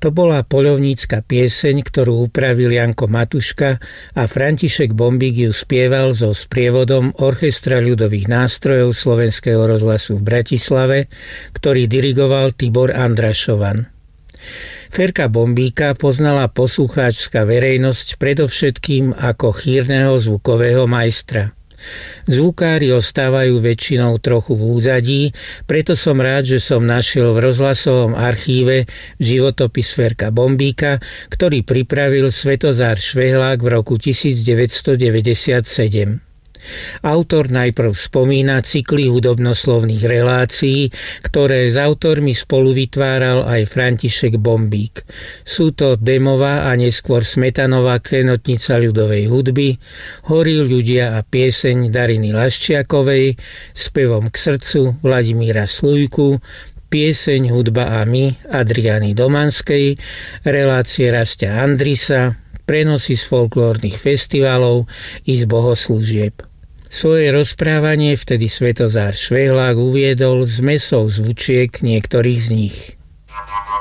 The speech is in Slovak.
To bola poľovnícka pieseň, ktorú upravil Janko Matuška a František Bombík ju spieval so sprievodom Orchestra ľudových nástrojov Slovenského rozhlasu v Bratislave, ktorý dirigoval Tibor Andrašovan. Ferka Bombíka poznala poslucháčska verejnosť predovšetkým ako chýrneho zvukového majstra. Zvukári ostávajú väčšinou trochu v úzadí, preto som rád, že som našiel v rozhlasovom archíve životopis Ferka Bombíka, ktorý pripravil Svetozár Švehlák v roku 1997. Autor najprv spomína cykly hudobnoslovných relácií, ktoré s autormi spolu vytváral aj František Bombík. Sú to Demová a neskôr Smetanová klenotnica ľudovej hudby, Horí ľudia a pieseň Dariny Laščiakovej, Spevom k srdcu Vladimíra Slujku, pieseň Hudba a my Adriany Domanskej, relácie Rastia Andrisa, prenosy z folklórnych festivalov i z bohoslúžieb. Svoje rozprávanie vtedy Svetozár Švehlák uviedol zmesou zvučiek niektorých z nich.